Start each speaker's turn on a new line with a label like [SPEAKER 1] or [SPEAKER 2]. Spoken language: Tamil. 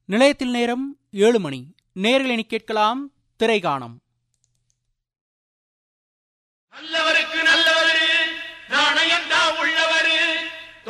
[SPEAKER 1] நிலையத்தில் நேரம் 7 மணி. நேயர்கள் இனி கேட்கலாம் திரைகாணம்.